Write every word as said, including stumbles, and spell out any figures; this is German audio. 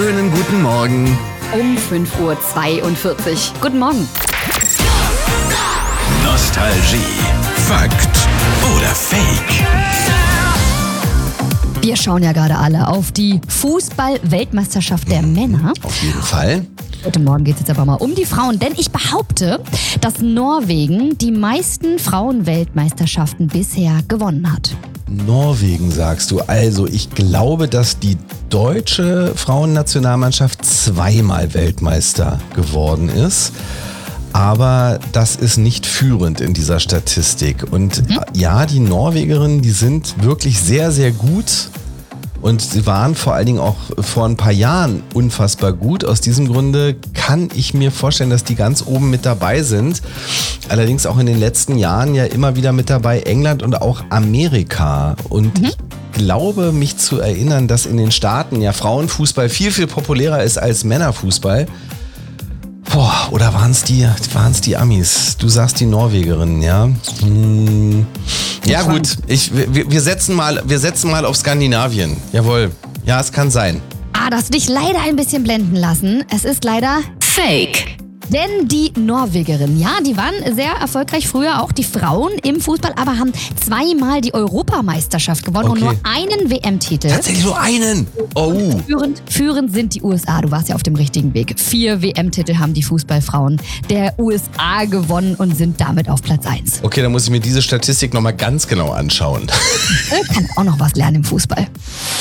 Schönen guten Morgen. Um fünf Uhr zweiundvierzig. Guten Morgen. Nostalgie. Fakt oder Fake? Wir schauen ja gerade alle auf die Fußball-Weltmeisterschaft der Männer. Auf jeden Fall. Heute Morgen geht es jetzt aber mal um die Frauen, denn ich behaupte, dass Norwegen die meisten Frauen-Weltmeisterschaften bisher gewonnen hat. Norwegen, sagst du. Also ich glaube, dass die deutsche Frauennationalmannschaft zweimal Weltmeister geworden ist. Aber das ist nicht führend in dieser Statistik. Und mhm. ja, die Norwegerinnen, die sind wirklich sehr, sehr gut. Und sie waren vor allen Dingen auch vor ein paar Jahren unfassbar gut. Aus diesem Grunde kann ich mir vorstellen, dass die ganz oben mit dabei sind. Allerdings auch in den letzten Jahren ja immer wieder mit dabei England und auch Amerika. Und mhm. ich glaube, mich zu erinnern, dass in den Staaten ja Frauenfußball viel, viel populärer ist als Männerfußball. Boah, oder waren es die, waren's die Amis? Du sagst die Norwegerinnen, ja? Hm. Ja gut, ich, wir, wir, setzen mal, wir setzen mal auf Skandinavien. Jawohl, ja, es kann sein. Ah, das hast du dich leider ein bisschen blenden lassen. Es ist leider Fake. Denn die Norwegerinnen, ja, die waren sehr erfolgreich früher, auch die Frauen im Fußball, aber haben zweimal die Europameisterschaft gewonnen Okay. und nur einen W M-Titel. Tatsächlich nur einen? Oh. Führend, führend sind die U S A. Du warst ja auf dem richtigen Weg. Vier W M-Titel haben die Fußballfrauen der U S A gewonnen und sind damit auf Platz eins. Okay, dann muss ich mir diese Statistik nochmal ganz genau anschauen. Kann auch noch was lernen im Fußball.